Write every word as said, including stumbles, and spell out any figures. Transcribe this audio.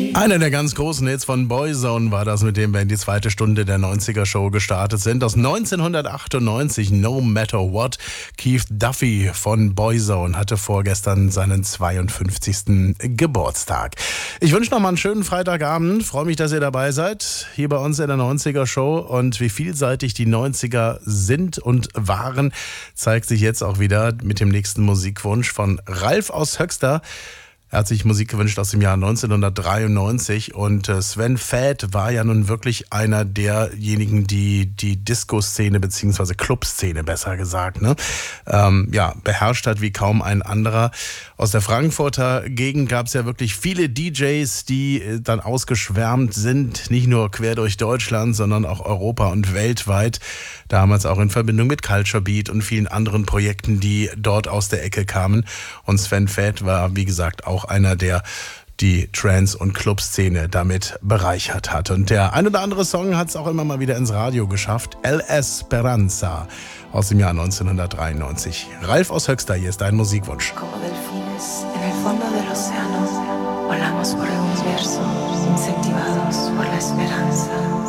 Einer der ganz großen Hits von Boyzone war das, mit dem wir in die zweite Stunde der neunziger-Show gestartet sind. Aus neunzehnhundertachtundneunzig, No Matter What. Keith Duffy von Boyzone hatte vorgestern seinen zweiundfünfzigsten Geburtstag. Ich wünsche noch mal einen schönen Freitagabend. Freue mich, dass ihr dabei seid, hier bei uns in der neunziger-Show. Und wie vielseitig die neunziger sind und waren, zeigt sich jetzt auch wieder mit dem nächsten Musikwunsch von Ralf aus Höxter. Er hat sich Musik gewünscht aus dem Jahr neunzehnhundertdreiundneunzig und Sven Väth war ja nun wirklich einer derjenigen, die die Disco-Szene bzw. Club-Szene, besser gesagt, ne, ähm, ja, beherrscht hat wie kaum ein anderer. Aus der Frankfurter Gegend gab es ja wirklich viele D Js, die dann ausgeschwärmt sind, nicht nur quer durch Deutschland, sondern auch Europa und weltweit. Damals auch in Verbindung mit Culture Beat und vielen anderen Projekten, die dort aus der Ecke kamen. Und Sven Väth war, wie gesagt, auch einer, der die Trance- und Clubszene damit bereichert hat. Und der ein oder andere Song hat es auch immer mal wieder ins Radio geschafft. El Esperanza aus dem Jahr neunzehnhundertdreiundneunzig. Ralf aus Höxter, hier ist dein Musikwunsch. Como delfines en el fondo del océano, volamos por el universo, incentivados por la esperanza.